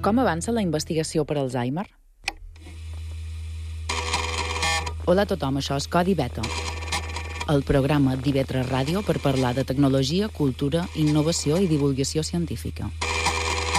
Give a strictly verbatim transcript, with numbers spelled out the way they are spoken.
Com avança la investigació per Alzheimer? Hola a tothom, això és Codi Beta, el programa d'I V tres Ràdio per parlar de tecnologia, cultura, innovació i divulgació científica.